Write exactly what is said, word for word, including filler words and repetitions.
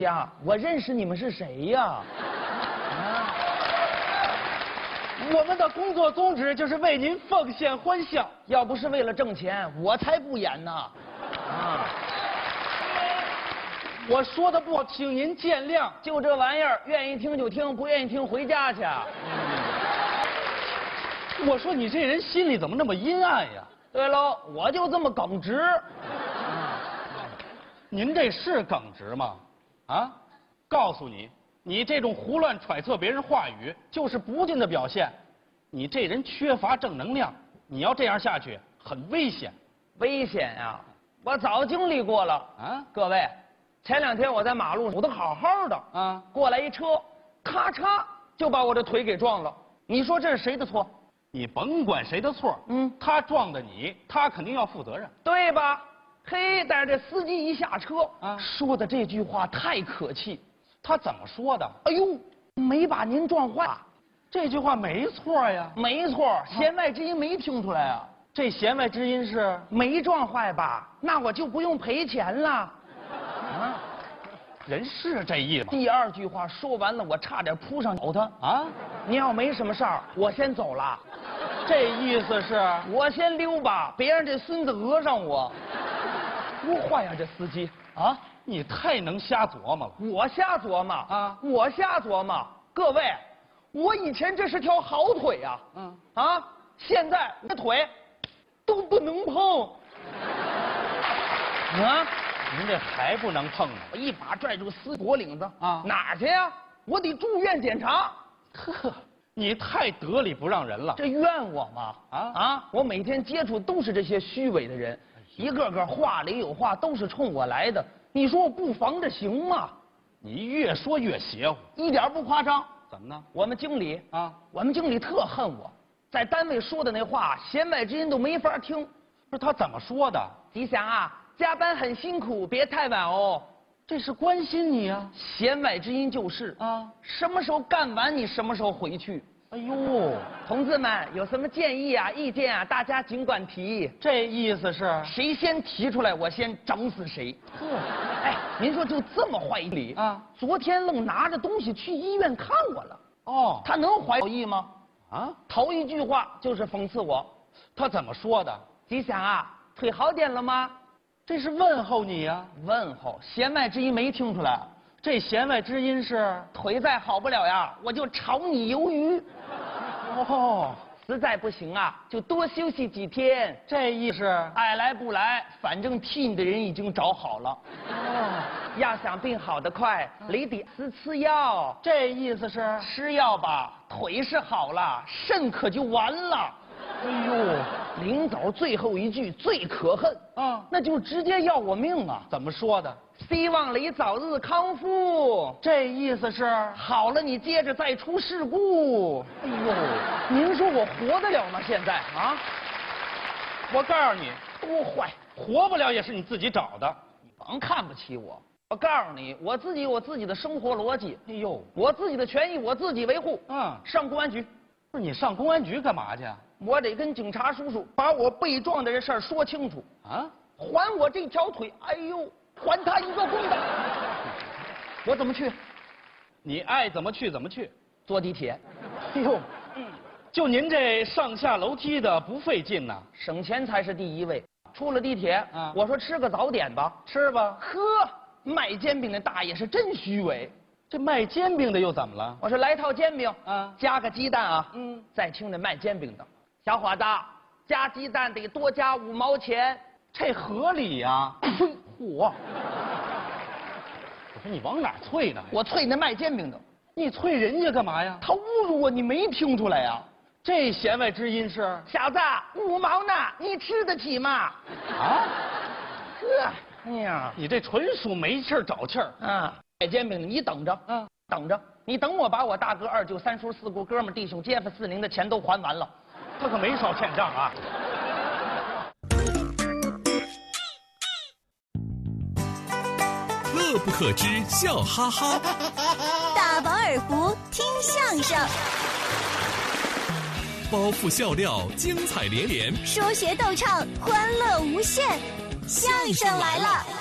呀，我认识你们是谁呀？啊， 我们的工作宗旨就是为您奉献欢笑， 要不是为了挣钱，我才不演呢。啊， 我说的不好，请您见谅。 就这玩意儿，愿意听就听，不愿意听回家去。 嗯、我说你这人心里怎么那么阴暗呀？ 对喽，我就这么耿直。 啊，您这是耿直吗？啊，告诉你，你这种胡乱揣测别人话语，就是不敬的表现。你这人缺乏正能量，你要这样下去，很危险。 危险呀！我早经历过了啊！各位，前两天我在马路上走得好好的啊，过来一车，咔嚓就把我的腿给撞了。你说这是谁的错？ 你甭管谁的错，嗯，他撞的你，他肯定要负责任， 对吧？嘿，但是这司机一下车啊，说的这句话太可气。 他怎么说的？ 哎呦，没把您撞坏， 这句话没错呀。 没错，弦外之音没听出来啊。 这弦外之音是没撞坏吧？那我就不用赔钱了。啊， 人是这意思。 第二句话说完了，我差点扑上咬他啊！你要没什么事儿，我先走了。 这意思是我先溜吧，别让这孙子讹上我。多坏呀，这司机啊！ 你太能瞎琢磨了。 我瞎琢磨啊！我瞎琢磨。各位，我以前这是条好腿呀，嗯啊，现在我的腿都不能碰。啊！ 您这还不能碰呢！ 我一把拽住司机脖领子啊，哪儿去呀？我得住院检查。 呵，你太得理不让人了。 这怨我吗？啊啊！我每天接触都是这些虚伪的人，一个个话里有话，都是冲我来的。你说我不防着行吗？ 你越说越邪乎， 一点不夸张。 怎么呢？ 我们经理啊，我们经理特恨我，在单位说的那话，弦外之音都没法听。 不是他怎么说的？ 吉祥啊，加班很辛苦，别太晚哦。 这是关心你啊。 弦外之音就是啊，什么时候干完你什么时候回去。 哎呦， 同志们有什么建议啊、意见啊，大家尽管提。 这意思是谁先提出来，我先整死谁。哎，您说就这么坏一理啊？昨天愣拿着东西去医院看我了。哦，他能怀好意吗？啊，头一句话就是讽刺我。 他怎么说的？ 吉祥啊，腿好点了吗？ 这是问候你呀、啊。 问候，弦外之音没听出来。 这弦外之音是腿再好不了呀，我就炒你鱿鱼。 哦， 实在不行啊，就多休息几天。 这意思爱来不来，反正替你的人已经找好了。哦，要想病好得快，你得吃吃药。 这意思是吃药吧，腿是好了，肾可就完了。哎呦，临走最后一句最可恨啊，那就直接要我命啊！ 怎么说的？ 希望你早日康复。 这意思是好了，你接着再出事故。哎呦，您说我活得了吗？现在啊， 我告诉你， 多坏， 活不了也是你自己找的。 你甭看不起我，我告诉你，我自己有我自己的生活逻辑。 哎呦， 我自己的权益我自己维护。嗯，上公安局。 不是你上公安局干嘛去？ 我得跟警察叔叔把我被撞的这事儿说清楚啊！还我这条腿，哎呦，还他一个公道！我怎么去？ 你爱怎么去怎么去。 坐地铁。 哎呦，嗯，就您这上下楼梯的不费劲呐， 省钱才是第一位。出了地铁啊，我说吃个早点吧， 吃吧。 呵，卖煎饼的大爷是真虚伪。 这卖煎饼的又怎么了？ 我说来套煎饼啊，加个鸡蛋啊。嗯，再听那卖煎饼的。小伙子，加鸡蛋得多加五毛钱， 这合理呀！ 嚯！我说你往哪啐呢？ 我啐那卖煎饼的。 你啐人家干嘛呀？ 他侮辱我，你没听出来呀？ 这弦外之音是？ 小子，五毛呢，你吃得起吗？啊？呵，哎呀， 你这纯属没气儿找气儿啊！卖煎饼的，你等着，嗯，等着，你等我把我大哥、二舅、三叔、四姑、哥们、弟兄、街坊、四邻的钱都还完了。 他可没少欠账啊！ 乐不可支，笑哈哈； 大饱耳福，听相声； 包袱笑料，精彩连连； 说学逗唱，欢乐无限。相声来了！